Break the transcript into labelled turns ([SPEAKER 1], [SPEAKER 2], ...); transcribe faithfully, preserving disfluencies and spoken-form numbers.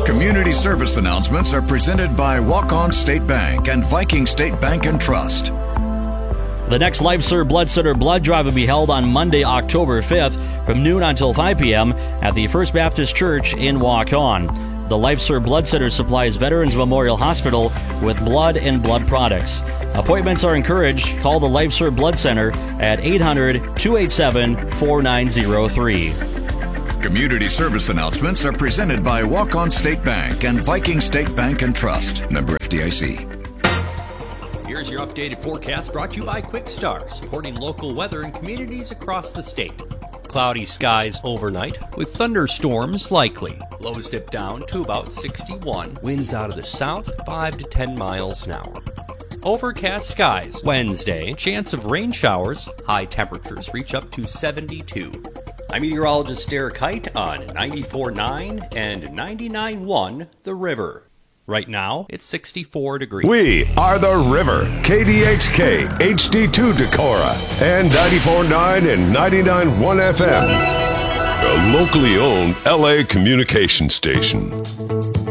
[SPEAKER 1] Community service announcements are presented by Walk-On State Bank and Viking State Bank and Trust.
[SPEAKER 2] The next LifeServe Blood Center blood drive will be held on Monday, October fifth from noon until five p.m. at the First Baptist Church in Walk-On. The LifeServe Blood Center supplies Veterans Memorial Hospital with blood and blood products. Appointments are encouraged. Call the LifeServe Blood Center at eight hundred, two eight seven, four nine zero three.
[SPEAKER 1] Community service announcements are presented by Walk-On State Bank and Viking State Bank and Trust. Member F D I C.
[SPEAKER 3] Here's your updated forecast brought to you by Quick Star, supporting local weather in communities across the state. Cloudy skies overnight with thunderstorms likely. Lows dip down to about sixty-one. Winds out of the south, five to ten miles an hour. Overcast skies Wednesday. Chance of rain showers. High temperatures reach up to seventy-two. I'm meteorologist Derek Height on ninety-four point nine and ninety-nine point one The River. Right now, it's sixty-four degrees.
[SPEAKER 4] We are The River, K D H K, H D two Decorah, and ninety-four point nine and ninety-nine point one F M. A locally owned L A communication station.